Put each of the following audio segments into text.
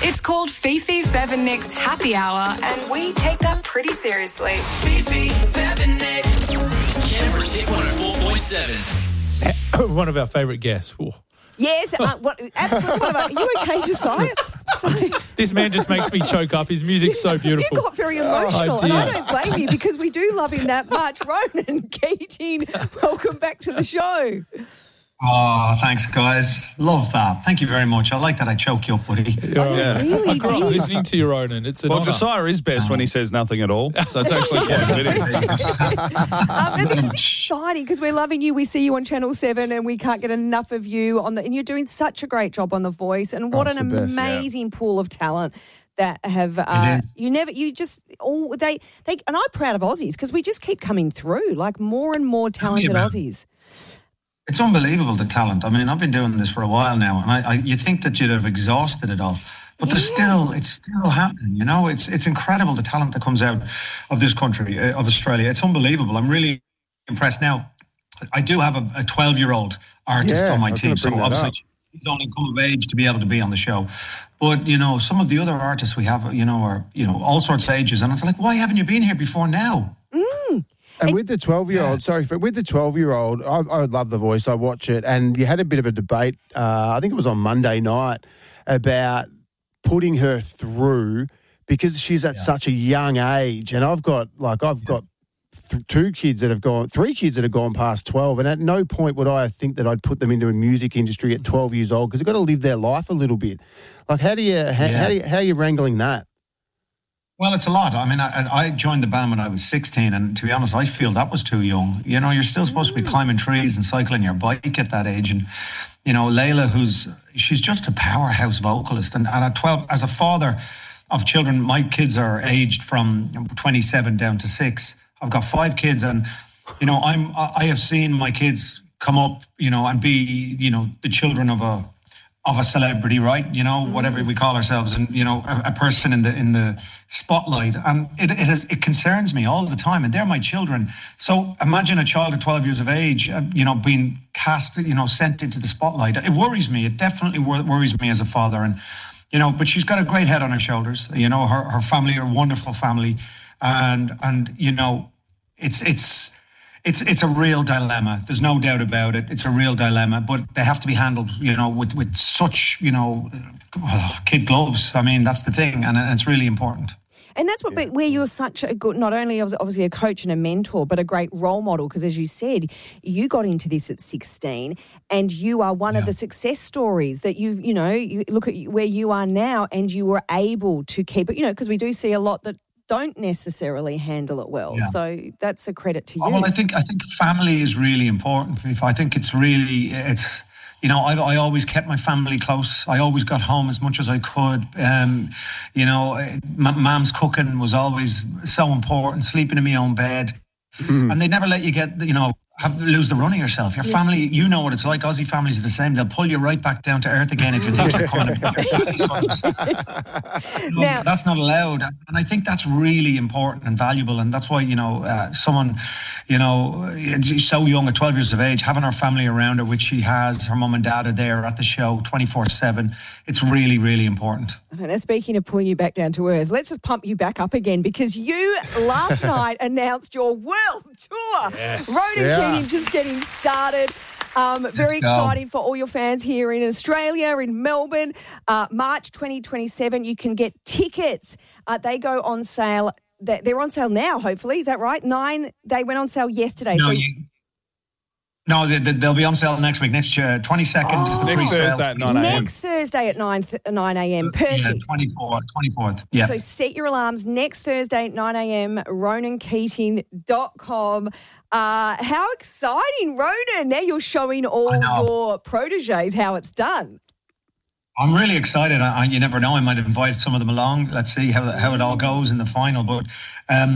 It's called Fifi, Fev and Nick's Happy Hour, and we take that pretty seriously. Fifi, Fev and Nick. Canberra's Hit 104.7. One of our favourite guests. Ooh. Yes, absolutely. Are you okay, Josiah? Sorry. This man just makes me choke up. His music's so beautiful. You got very emotional, Oh, and I don't blame you because we do love him that much. Ronan Keating, welcome back to the show. Oh, thanks, guys. Love that. Thank you very much. I like that I choke you up, buddy. Really I grew up did. listening to you, Ronan. It's an Well, honour. Josiah is best when he says nothing at all, so it's actually quite fitting. And this is exciting because we're loving you. We see you on Channel 7 and we can't get enough of you and you're doing such a great job on The Voice, and what it's an the best, amazing pool of talent that have and I'm proud of Aussies because we just keep coming through, like more and more talented Aussies. It's unbelievable, the talent. I mean, I've been doing this for a while now, and you think that you'd have exhausted it all. But it's still happening, you know. It's incredible, the talent that comes out of this country, of Australia. It's unbelievable. I'm really impressed. Now, I do have a 12-year-old artist on my team, so obviously he's only come of age to be able to be on the show. But, you know, some of the other artists we have, you know, are, you know, all sorts of ages. And it's like, why haven't you been here before now? And with the 12-year-old, I would love The Voice. I watch it. And you had a bit of a debate, I think it was on Monday night, about putting her through because she's at such a young age. And I've got three kids that have gone past 12. And at no point would I think that I'd put them into a music industry at 12 years old because they've got to live their life a little bit. Like, how are you wrangling that? Well, it's a lot. I mean, I joined the band when I was 16, and to be honest, I feel that was too young. You know, you're still supposed to be climbing trees and cycling your bike at that age. And, you know, Layla, she's just a powerhouse vocalist. And at 12, as a father of children, my kids are aged from 27 down to 6. I've got 5 kids, and, you know, I have seen my kids come up, you know, and be, you know, the children of a celebrity, right? You know, whatever we call ourselves, and, you know, a person in the spotlight. And it concerns me all the time. And they're my children. So imagine a child at 12 years of age, you know, being cast, you know, sent into the spotlight. It worries me. It definitely worries me as a father. And, you know, but she's got a great head on her shoulders. You know, her family are a wonderful family. And you know, it's a real dilemma. There's no doubt about it. It's a real dilemma, but they have to be handled, you know, with such, you know, kid gloves. I mean, that's the thing, and it's really important. And that's where you're such a good, not only obviously a coach and a mentor, but a great role model. Because as you said, you got into this at 16 and you are one of the success stories that you look at where you are now and you were able to keep it, you know, because we do see a lot that don't necessarily handle it well. Yeah. So that's a credit to you. Well, I think family is really important. I think it's you know, I always kept my family close. I always got home as much as I could. You know, Mom's cooking was always so important, sleeping in my own bed. And they never let you get, you know, lose the run of yourself. Your family, you know what it's like. Aussie families are the same. They'll pull you right back down to earth again if you think you're coming to now, that's not allowed. And I think that's really important and valuable. And that's why, you know, someone, you know, so young at 12 years of age, having her family around her, which she has, her mum and dad are there at the show 24/7. It's really, really important. Now, speaking of pulling you back down to earth, let's just pump you back up again because you last night announced your world tour. Yes. Ronan Keating just getting started. Very exciting for all your fans here in Australia, in Melbourne. March 2027, you can get tickets. They go on sale. They're on sale now, hopefully. Is that right? 9, they went on sale yesterday. No, they'll be on sale next week. Next 22nd is the next pre-sale. Thursday at 9 a.m. Next Thursday at 9 a.m. Perfect. Yeah, 24th. Yeah. So set your alarms next Thursday at 9 a.m. RonanKeating.com. How exciting, Ronan. Now you're showing all your proteges how it's done. I'm really excited. You never know. I might invite some of them along. Let's see how it all goes in the final. But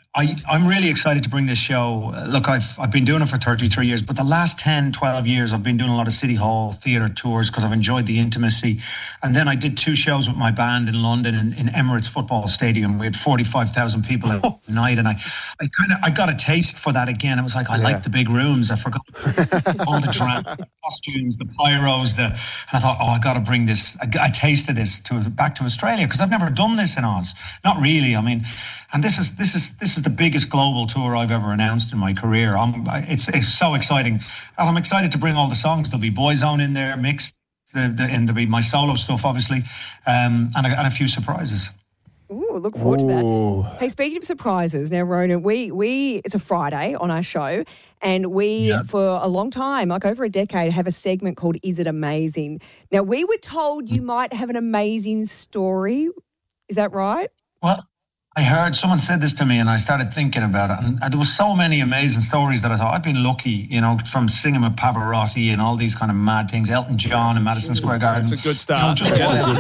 I'm really excited to bring this show. Look, I've been doing it for 33 years, but the last 10, 12 years, I've been doing a lot of City Hall theatre tours because I've enjoyed the intimacy. And then I did 2 shows with my band in London in Emirates Football Stadium. We had 45,000 people at night, and I got a taste for that again. It was like, I like the big rooms. I forgot all the drama, costumes, the pyros, and I thought, I got to bring this. I tasted this back to Australia because I've never done this in Oz. Not really. I mean, and this is the biggest global tour I've ever announced in my career. It's so exciting, and I'm excited to bring all the songs. There'll be Boyzone in there mixed, and there'll be my solo stuff, obviously, and a few surprises. Ooh, look forward to that. Hey, speaking of surprises, now, Ronan, we it's a Friday on our show, and we, for a long time, like over a decade, have a segment called Is It Amazing? Now, we were told you might have an amazing story. Is that right? Well, I heard someone said this to me, and I started thinking about it. And there were so many amazing stories that I thought I've been lucky, from singing with Pavarotti and all these kind of mad things. Elton John in Madison Square Garden. That's a good start. I'll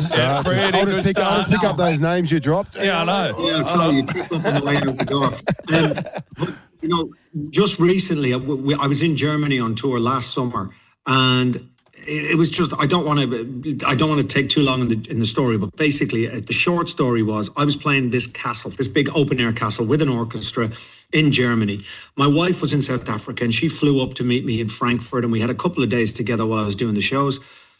just pick up those names you dropped. Yeah, I know. Yeah, sorry, you tripped up on the way out the door. But, just recently, I was in Germany on tour last summer, and it was just, I don't want to take too long in the story, but basically the short story was I was playing this castle, this big open air castle with an orchestra in Germany. My wife was in South Africa, and she flew up to meet me in Frankfurt, and we had a couple of days together while I was doing the shows.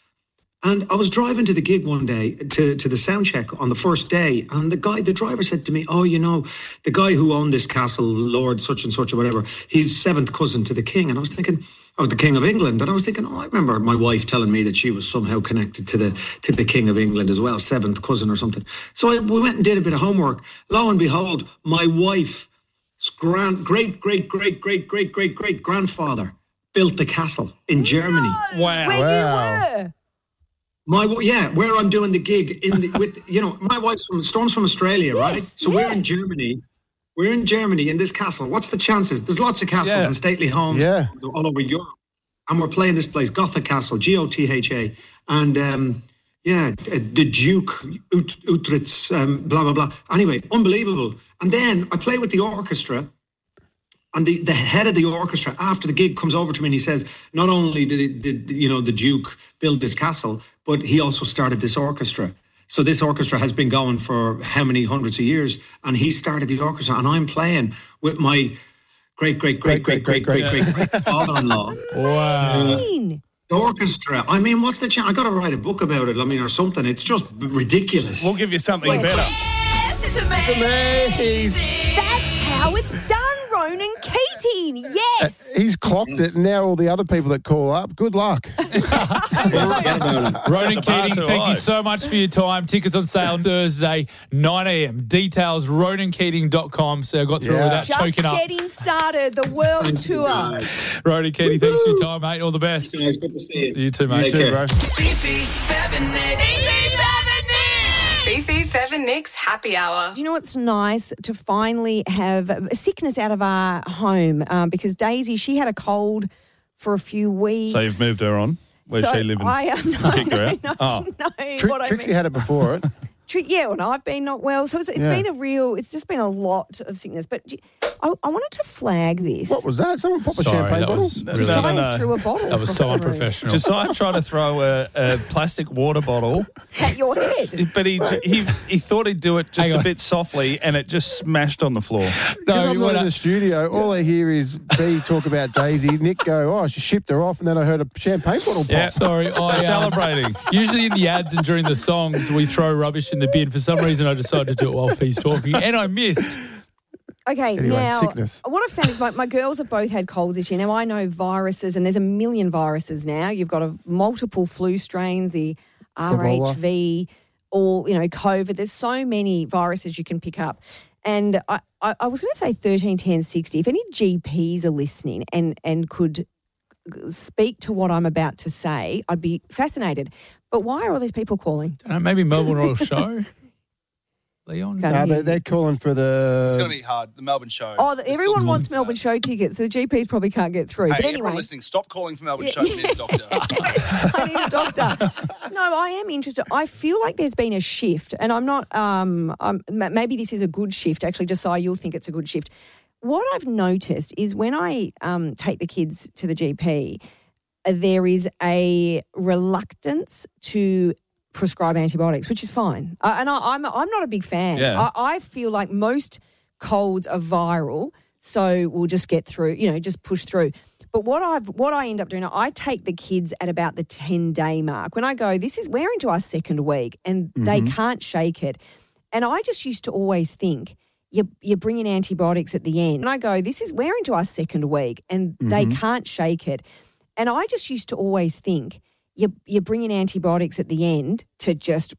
And I was driving to the gig one day to the sound check on the first day, and the driver said to me, the guy who owned this castle, Lord such and such or whatever, he's 7th cousin to the king. And I was thinking, the King of England. And I was thinking, I remember my wife telling me that she was somehow connected to the King of England as well, 7th cousin or something. So we went and did a bit of homework. Lo and behold, my wife's great grandfather built the castle in Germany. Wow. Where you were? Where I'm doing the gig my wife's from Australia, right? Yes, so we're in Germany. We're in Germany in this castle. What's the chances? There's lots of castles and stately homes all over Europe. And we're playing this place, Gotha Castle, Gotha. And the Duke, Utrecht, blah, blah, blah. Anyway, unbelievable. And then I play with the orchestra. And the head of the orchestra, after the gig, comes over to me and he says, not only did the Duke build this castle, but he also started this orchestra. So this orchestra has been going for how many hundreds of years, and he started the orchestra, and I'm playing with my great father-in-law. Wow. The orchestra. I mean, what's the chance? I got to write a book about it. I mean, or something. It's just ridiculous. We'll give you something better. Yes, it's amazing. That's how it's done, Ronan Keating. Yes. He's clocked it, and now all the other people that call up, good luck. Ronan Keating, thank you so much for your time. Tickets on sale Thursday, 9 a.m. Details, ronankeating.com. So I got through all that Just choking up. getting started, the world tour. Ronan Keating, thanks for your time, mate. All the best. Guys, good to see you. You too, mate. Take care. Bro. Fifi, Fab and Nick. Fifi, Fev and Nick's Happy Hour. Do you know what's nice? To finally have sickness out of our home because Daisy, she had a cold for a few weeks. So you've moved her on? Where's she living? I am Kick her out? what I Trixie mean. had it before it. I've been not well. So it's just been a lot of sickness. But I wanted to flag this. What was that? Someone pop a Sorry, champagne that bottle? was really- Josiah threw a bottle. That was across so the room. unprofessional. Josiah tried to throw a plastic water bottle, At your head. but he thought he'd do it just Hang a on. bit softly, and it just smashed on the floor. Because I'm not in the studio, all I hear is B talk about Daisy, Nick go, she shipped her off, and then I heard a champagne bottle pop. Yeah, Sorry, celebrating. Usually in the ads and during the songs, we throw rubbish in the bin. For some reason, I decided to do it while Fee's talking, and I missed. Okay, Anyway, now sickness. what I've found is my girls have both had colds this year. Now I know viruses, and there's a million viruses now. You've got multiple flu strains, the RHV, all COVID. There's so many viruses you can pick up. And I was going to say 13 10 60. If any GPs are listening and could speak to what I'm about to say, I'd be fascinated. But why are all these people calling? Maybe Melbourne Royal Show. Leon? They're calling for the. It's going to be hard. The Melbourne show. Oh, everyone wants Melbourne show tickets, so the GPs probably can't get through. Hey, But anyway, everyone listening, stop calling for Melbourne show. We need a doctor. I need a doctor. No, I am interested. I feel like there's been a shift, and I'm not. Maybe this is a good shift. Actually, Josiah, you'll think it's a good shift. What I've noticed is when I take the kids to the GP, there is a reluctance to prescribe antibiotics, which is fine. And I'm not a big fan. Yeah. I feel like most colds are viral, so we'll just get through, just push through. But what I end up doing, I take the kids at about the 10-day mark. When I go, we're into our second week and they can't shake it. And I just used to always think, you're bringing antibiotics at the end. And I go, we're into our second week and they can't shake it. And I just used to always think, you're bringing antibiotics at the end to just